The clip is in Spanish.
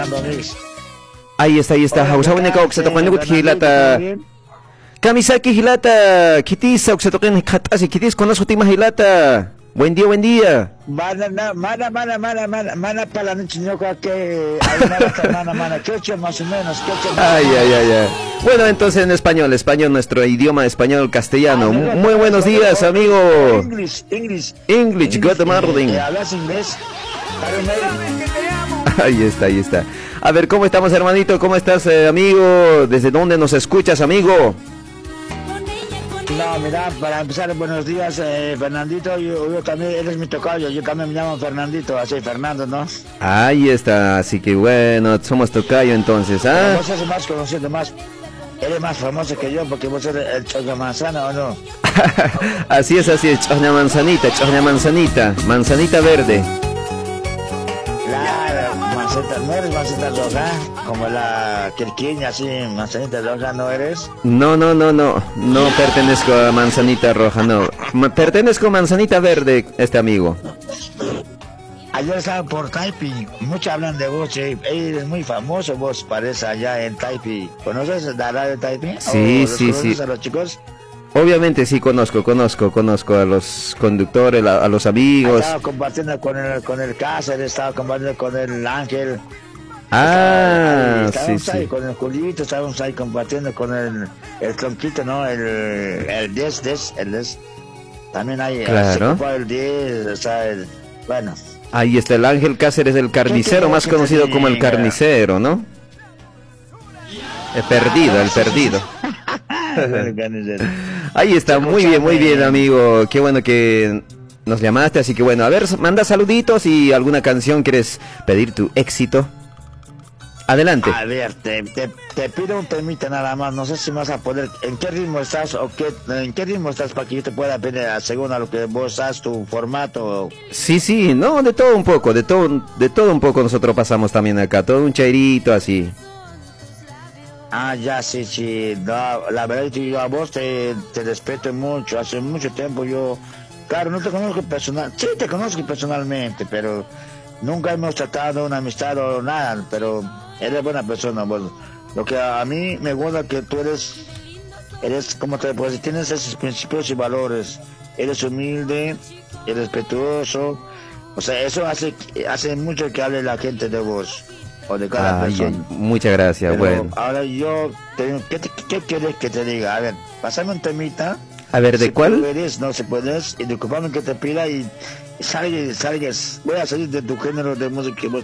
Fernando Mix. Ahí está. Hausawane ka oksa tokan nugut hilata. Kamisaki hilata. Kitis oksa tokan katasi kitis conozco tima hilata. Buen día. Mana para la chiñoca que mana, que ocho más o menos, que ocho más. Ay. Bueno, entonces en español, nuestro idioma español castellano. Muy buenos días, amigo. English, good morning. ¿Hablas inglés? Ahí está. A ver, ¿cómo estamos, hermanito? ¿Cómo estás, amigo? ¿Desde dónde nos escuchas, amigo? No, mira, para empezar, buenos días, Fernandito, yo también, eres mi tocayo, yo también me llamo Fernandito, así Fernando, ¿no? Ahí está, así que bueno, somos tocayo entonces, ¿ah? Vos sos más conocido, eres más famoso que yo, porque vos eres el Choña Manzana, ¿o no? Así es, Choña manzanita verde. Claro, no eres manzanita roja, como la quirquiña, así, manzanita roja, ¿no eres? No pertenezco a manzanita roja, no. Pertenezco a manzanita verde, amigo. Ayer estaba por Taipi, muchos hablan de vos, eres muy famoso, vos parece allá en Taipi. ¿Conoces la radio de Taipi? Sí. ¿Conoces a los chicos? Obviamente sí conozco a los conductores, a los amigos. Estaba compartiendo con el Cáceres, estaba compartiendo con el Ángel. Estábamos ahí con el Julito, estábamos ahí compartiendo con el Tronquito, ¿no? El 10. También hay claro. el 10, o sea, bueno. Ahí está el Ángel Cáceres, el carnicero, más conocido como el carnicero, ¿no? El perdido. Ahí está, muy bien, amigo. Qué bueno que nos llamaste, así que bueno, a ver, manda saluditos y alguna canción quieres pedir tu éxito. Adelante. A ver, te pido un temita nada más, no sé si vas a poder, ¿en qué ritmo estás en qué ritmo estás para que yo te pueda pedir según a lo que vos has tu formato? Sí, no, de todo un poco nosotros pasamos también acá, todo un chairito así. Ah, ya, sí, no, la verdad es que yo a vos te respeto mucho, hace mucho tiempo claro, no te conozco sí te conozco personalmente, pero nunca hemos tratado una amistad o nada, pero eres buena persona vos. Lo que a mí me gusta que tú eres como te puedo decir, tienes esos principios y valores, eres humilde, eres respetuoso, o sea, eso hace mucho que hable la gente de vos. O de cada persona. Muchas gracias. Pero bueno. Ahora ¿qué quieres que te diga? A ver, pásame un temita. A ver, ¿de cuál? No se puedes, y disculpame que te pida y salgas. Voy a salir de tu género de música que vos